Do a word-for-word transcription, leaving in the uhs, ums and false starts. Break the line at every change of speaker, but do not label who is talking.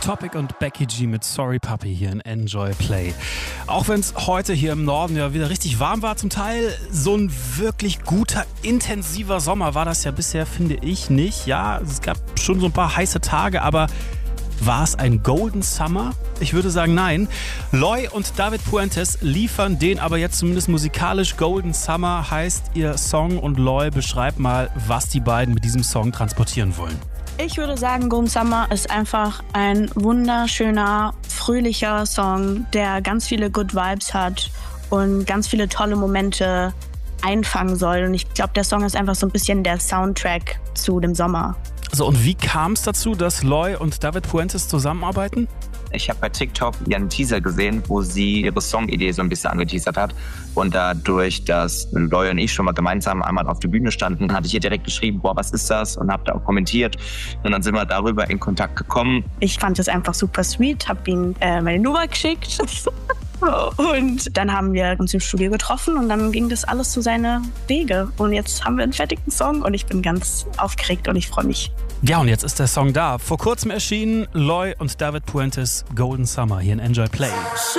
Topic und Becky G mit Sorry Puppy hier in Enjoy Play. Auch wenn es heute hier im Norden ja wieder richtig warm war zum Teil, so ein wirklich guter, intensiver Sommer war das ja bisher, finde ich, nicht. Ja, es gab schon so ein paar heiße Tage, aber war es ein Golden Summer? Ich würde sagen, nein. Loy und David Puentes liefern den aber jetzt zumindest musikalisch. Golden Summer heißt ihr Song und Loy, beschreib mal, was die beiden mit diesem Song transportieren wollen.
Ich würde sagen, Golden Summer ist einfach ein wunderschöner, fröhlicher Song, der ganz viele Good Vibes hat und ganz viele tolle Momente einfangen soll. Und ich glaube, der Song ist einfach so ein bisschen der Soundtrack zu dem Sommer.
So, und wie kam es dazu, dass Loy und David Puentes zusammenarbeiten?
Ich habe bei TikTok einen Teaser gesehen, wo sie ihre Songidee so ein bisschen angeteasert hat. Und dadurch, dass Loy und ich schon mal gemeinsam einmal auf der Bühne standen, hatte ich ihr direkt geschrieben, boah, was ist das? Und habe da auch kommentiert. Und dann sind wir darüber in Kontakt gekommen.
Ich fand es einfach super sweet, habe ihm äh, meine Nummer geschickt. Und dann haben wir uns im Studio getroffen und dann ging das alles zu seine Wege. Und jetzt haben wir einen fertigen Song und ich bin ganz aufgeregt und ich freue mich.
Ja, und jetzt ist der Song da. Vor kurzem erschienen Loy und David Puentes Golden Summer hier in Enjoy Play.